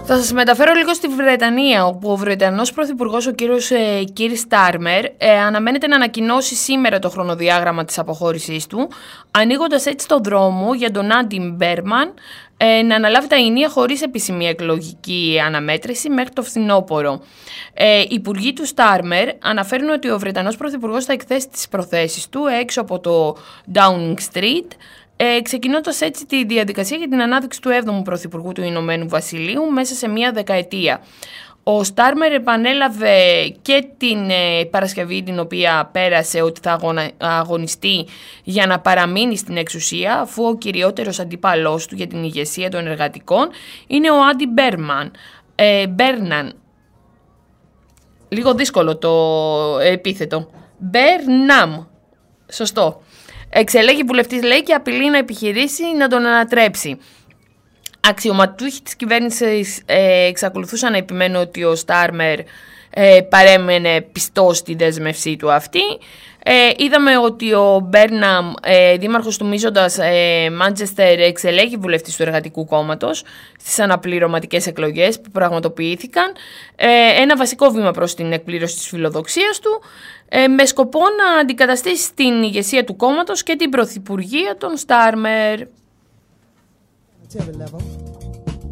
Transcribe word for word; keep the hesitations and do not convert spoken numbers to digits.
Θα σας μεταφέρω λίγο στη Βρετανία, όπου ο Βρετανός Πρωθυπουργός, ο κύριος ε, Κίρ Στάρμερ, ε, αναμένεται να ανακοινώσει σήμερα το χρονοδιάγραμμα της αποχώρησής του, ανοίγοντας έτσι το δρόμο για τον Άντι Μπέρμαν ε, να αναλάβει τα ηνία χωρίς επίσημη εκλογική αναμέτρηση μέχρι το φθινόπωρο. Ε, οι υπουργοί του Στάρμερ αναφέρουν ότι ο Βρετανός Πρωθυπουργός θα εκθέσει τις προθέσεις του έξω από το Downing Street, Ε, ξεκινώντας έτσι τη διαδικασία για την ανάδειξη του έβδομου Πρωθυπουργού του Ηνωμένου Βασιλείου μέσα σε μία δεκαετία. Ο Στάρμερ επανέλαβε και την ε, Παρασκευή την οποία πέρασε ότι θα αγωνα, αγωνιστεί για να παραμείνει στην εξουσία, αφού ο κυριότερος αντίπαλός του για την ηγεσία των εργατικών είναι ο Άντι Μπέρμαν. Ε, Μπέρναν. Λίγο δύσκολο το επίθετο. Μπέρναμ. Σωστό. Εξελέγει βουλευτής, λέει, και απειλεί να επιχειρήσει να τον ανατρέψει. Αξιωματούχοι της κυβέρνησης ε, εξακολουθούσαν να επιμένουν ότι ο Στάρμερ ε, παρέμενε πιστός στη δέσμευσή του αυτή. Ε, είδαμε ότι ο Μπέρναμ, ε, δήμαρχος του μείζοντας ε, Μάντσεστερ, εξελέγει βουλευτής του Εργατικού Κόμματος στις αναπληρωματικές εκλογές που πραγματοποιήθηκαν. Ε, ένα βασικό βήμα προς την εκπλήρωση της φιλοδοξίας του, ε, με σκοπό να αντικαταστήσει την ηγεσία του κόμματος και την πρωθυπουργία των Στάρμερ.